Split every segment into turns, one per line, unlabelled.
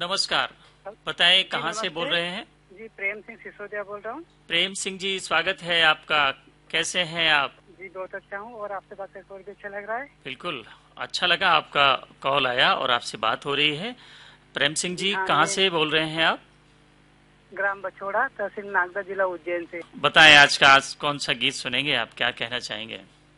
नमस्कार, बताएं कहाँ से बोल रहे हैं?
जी, प्रेम सिंह सिसोदिया बोल रहा हूँ।
प्रेम सिंह जी, स्वागत है आपका। कैसे हैं आप?
जी, बहुत अच्छा हूँ और आपसे बात करके और भी अच्छा लग रहा है।
बिल्कुल, अच्छा लगा, आपका कॉल आया और आपसे बात हो रही है। प्रेम सिंह जी,
हाँ,
कहाँ
ये
से बोल रहे हैं आप?
ग्राम बछोड़ा, तहसील नागदा, जिला उज्जैन से।
बताएं आज कौन सा गीत सुनेंगे, आप क्या कहना चाहेंगे?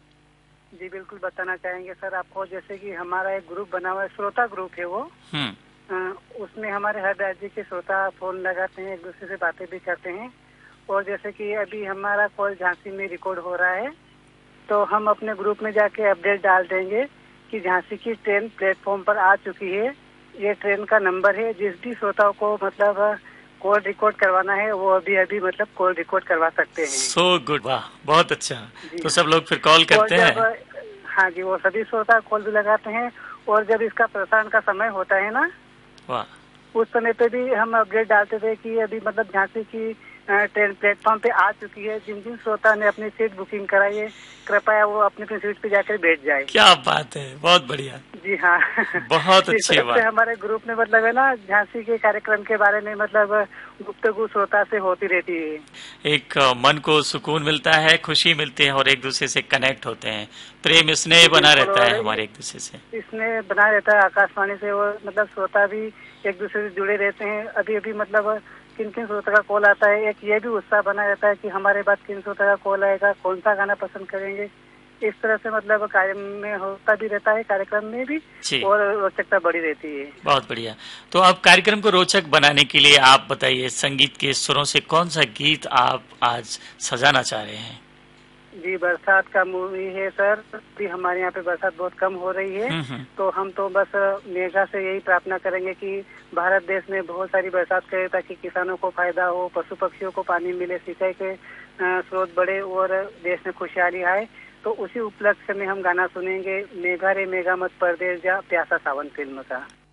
जी, बिल्कुल बताना चाहेंगे सर आपको। जैसे कि हमारा एक ग्रुप बना हुआ है, श्रोता ग्रुप है वो।
हम्म।
उसमें हमारे हर राज्य के श्रोता फोन लगाते हैं, एक दूसरे से बातें भी करते हैं। और जैसे कि अभी हमारा कॉल झांसी में रिकॉर्ड हो रहा है, तो हम अपने ग्रुप में जाके अपडेट डाल देंगे कि झांसी की ट्रेन प्लेटफॉर्म पर आ चुकी है। ये ट्रेन का नंबर है। जिस भी श्रोताओं को मतलब कॉल रिकॉर्ड करवाना है वो अभी अभी मतलब कॉल रिकॉर्ड करवा सकते हैं।
सो गुड, वाह, बहुत अच्छा।
जी
तो
हाँ।
सब लोग फिर कॉल
और
करते
जब
हैं?
हाँ जी, वो सभी श्रोता कॉल भी लगाते हैं। और जब इसका प्रसारण का समय होता है ना,
वाह।
उस समय पे भी हम अपडेट डालते थे कि अभी मतलब झांसी की ट्रेन प्लेटफॉर्म पे आ चुकी है। जिन जिन श्रोता ने अपनी सीट बुकिंग कराई है, कृपया वो अपनी अपनी सीट पे जाकर बैठ जाए।
क्या बात है, बहुत बढ़िया।
जी हाँ।
बहुत
इस
अच्छी
तरह से
बात।
हमारे ग्रुप में मतलब है ना, झांसी के कार्यक्रम के बारे में मतलब गुफ्तगू श्रोता से होती रहती है।
एक मन को सुकून मिलता है, खुशी मिलती है और एक दूसरे से कनेक्ट होते हैं। प्रेम स्नेह
जी
बना
बिल्कुल।
रहता
और
है हमारे एक दूसरे से।
इसमें बना रहता है आकाशवाणी से, और मतलब श्रोता भी एक दूसरे से जुड़े रहते हैं। अभी अभी मतलब किन किन श्रोता का कॉल आता है, एक ये भी उत्साह बना रहता है कि हमारे बाद किन श्रोता का कॉल आएगा, कौन सा गाना पसंद करेंगे। इस तरह से मतलब कार्य में होता भी रहता है, कार्यक्रम में भी,
जी,
और रोचकता बढ़ी रहती है।
बहुत बढ़िया। तो अब कार्यक्रम को रोचक बनाने के लिए आप बताइए, संगीत के सुरों से कौन सा गीत आप आज सजाना चाह रहे हैं?
जी, बरसात का मूवी है सर। अभी हमारे यहाँ पे बरसात बहुत कम हो रही है,
हम्म।
तो हम तो बस मेघा से यही प्रार्थना करेंगे कि भारत देश में बहुत सारी बरसात करे, ताकि किसानों को फायदा हो, पशु पक्षियों को पानी मिले, सिंचाई के स्रोत बढ़े और देश में खुशहाली आए। तो उसी उपलक्ष्य में हम गाना सुनेंगे, मेघा रे मेघा मत परदेस जा, प्यासा सावन फिल्म का।